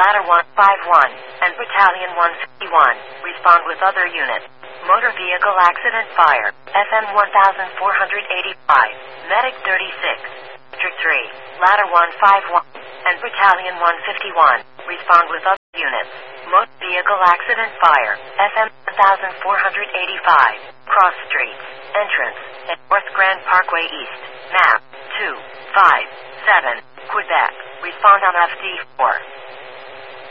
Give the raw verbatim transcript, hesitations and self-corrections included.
Ladder one five one, and Battalion one fifty-one, respond with other units. Motor Vehicle Accident Fire, F M one four eight five, Medic thirty-six, District three, Ladder one five one, and Battalion one fifty-one, respond with other units. Motor Vehicle Accident Fire, F M one four eight five, Cross Streets, Entrance, at North Grand Parkway East, map two five seven, Quebec, respond on F D four.